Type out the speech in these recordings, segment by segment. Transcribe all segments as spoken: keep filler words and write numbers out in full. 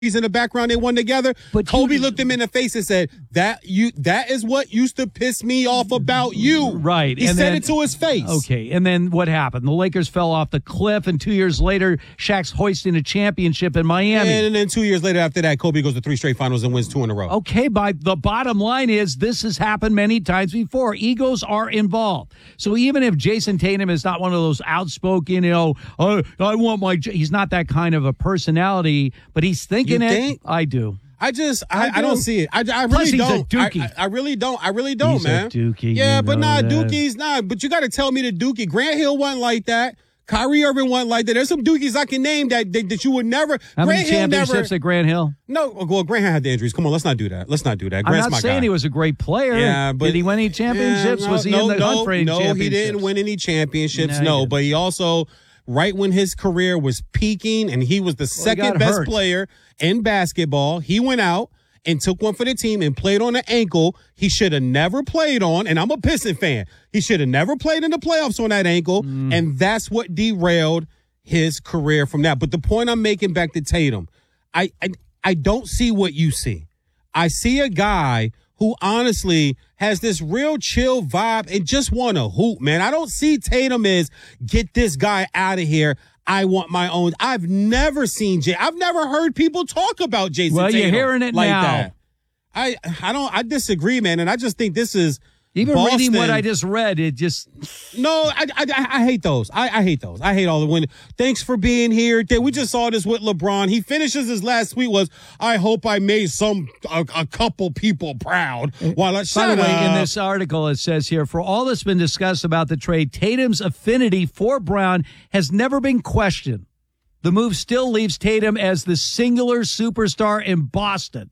He's in the background. They won together. But Kobe you, looked him in the face and said, "That you that is what used to piss me off about you." Right. He and said then, it to his face. Okay. And then what happened? The Lakers fell off the cliff, and two years later, Shaq's hoisting a championship in Miami. And, and then two years later after that, Kobe goes to three straight finals and wins two in a row. Okay. But the bottom line is this has happened many times before. Egos are involved. So even if Jason Tatum is not one of those outspoken, you know, oh, I want my, he's not that kind of a personality, but he's thinking you it. Think? I do. I just, I, I, do. I don't see it. I, I really Plus, he's don't. a dookie. I, I, I really don't. I really don't, he's man. A dookie. Yeah, but nah, nah, Dookie's not. But you got to tell me the dookie. Grant Hill wasn't like that. Kyrie Irving wasn't like that. There's some dookies I can name that that, that you would never. How Grant many Hill championships never, at Grant Hill? No, well, Grant had the injuries. Come on, let's not do that. Let's not do that. Grant's I'm not my saying guy. he was a great player. Yeah, but did he win any championships? Yeah, no, was he no, in the no, hunt for any no, championships? he didn't win any championships. No, No, he but he also, right when his career was peaking, and he was the well, second best hurt. player in basketball, he went out and took one for the team and played on an ankle he should have never played on. And I'm a Piston fan. He should have never played in the playoffs on that ankle, mm. and that's what derailed his career from that. But the point I'm making back to Tatum, I, I I don't see what you see. I see a guy who honestly has this real chill vibe and just want to hoop, man. I don't see Tatum as get this guy out of here. I want my own. I've never seen Jay. I've never heard people talk about Jason well, Tatum you're hearing it like now. that. I I don't. I disagree, man. And I just think this is even Boston. Reading what I just read. It just no. I I, I hate those. I, I hate those. I hate all the when. Thanks for being here. We just saw this with LeBron. He finishes his last tweet was, "I hope I made some a, a couple people proud." While I, by the way, up. in this article it says here, for all that's been discussed about the trade, Tatum's affinity for Brown has never been questioned. The move still leaves Tatum as the singular superstar in Boston.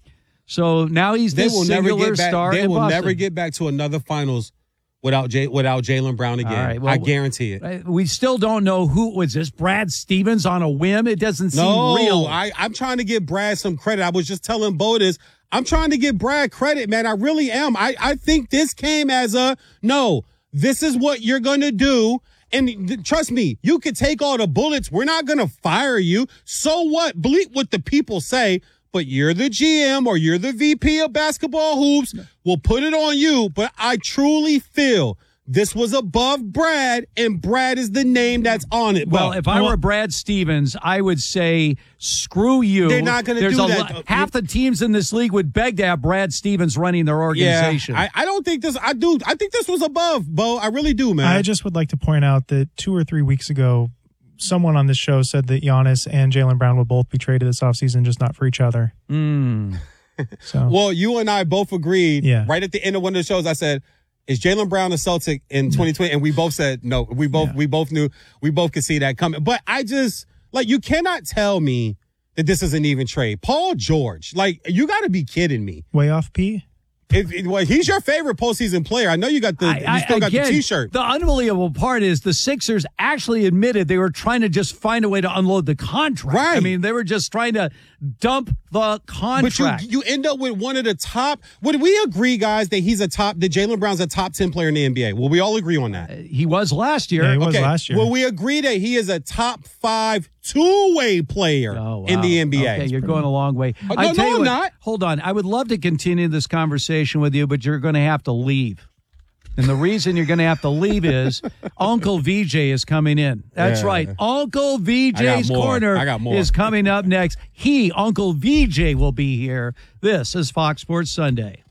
So now he's the they will singular never get back, star They in will Boston. never get back to another finals without Jay, without Jaylen Brown again. Right, well, I guarantee it. We still don't know who was this. Brad Stevens on a whim? It doesn't seem no, real. I, I'm trying to give Brad some credit. I was just telling Bo this. I'm trying to give Brad credit, man. I really am. I, I think this came as a, no, this is what you're going to do. And th- trust me, you could take all the bullets. We're not going to fire you. So what? Bleep what the people say. But you're the G M or you're the V P of basketball hoops. We'll put it on you. But I truly feel this was above Brad, and Brad is the name that's on it. Well, Bo. if I were Brad Stevens, I would say, screw you. They're not going to do a that. Lo- half the teams in this league would beg to have Brad Stevens running their organization. Yeah, I, I don't think this, I do, I think this was above, Bo. I really do, man. I just would like to point out that two or three weeks ago, someone on this show said that Giannis and Jaylen Brown will both be traded this offseason, just not for each other. Mm. So, well, you and I both agreed. Yeah. Right at the end of one of the shows, I said, "Is Jaylen Brown a Celtic in twenty twenty?" And we both said no. We both yeah. we both knew we both could see that coming. But I just like you cannot tell me that this is an even trade. Paul George, like you got to be kidding me. Way off P. If, if, well, he's your favorite postseason player. I know you got the I, you still I, got again, the T-shirt. The unbelievable part is the Sixers actually admitted they were trying to just find a way to unload the contract. Right. I mean, they were just trying to dump the contract. But you, you end up with one of the top. Would we agree, guys, that he's a top? That Jaylen Brown's a top ten player in the N B A? Will we all agree on that? Uh, he was last year. Yeah, he was okay. last year. Will we agree that he is a top five two-way player oh, wow. in the N B A? Okay, you're going a long way. Oh, I no, tell no, you I'm what, not. Hold on. I would love to continue this conversation with you, but you're going to have to leave. And the reason you're going to have to leave is Uncle V J is coming in. That's yeah. right. Uncle V J's Corner I got more. is coming up next. He, Uncle V J, will be here. This is Fox Sports Sunday.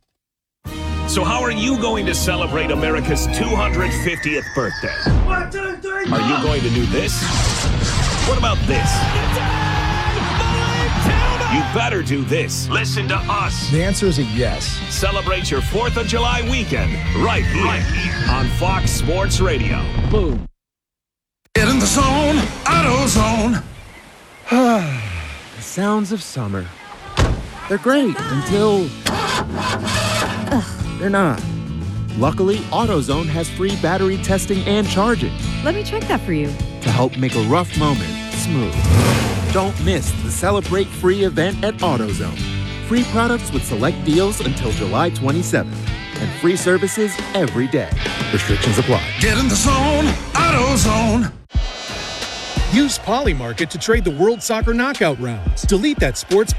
So how are you going to celebrate America's two hundred fiftieth birthday? One, two, three, are you going to do this? What about this? You better do this. Listen to us. The answer is a yes. Celebrate your fourth of July weekend right here, right here. on Fox Sports Radio. Boom. Get in the zone, AutoZone. The sounds of summer. They're great until they're not. Luckily, AutoZone has free battery testing and charging. Let me check that for you. To help make a rough moment smooth. Don't miss the Celebrate Free event at AutoZone. Free products with select deals until July twenty-seventh. And free services every day. Restrictions apply. Get in the zone, AutoZone. Use Polymarket to trade the World Soccer knockout rounds. Delete that sports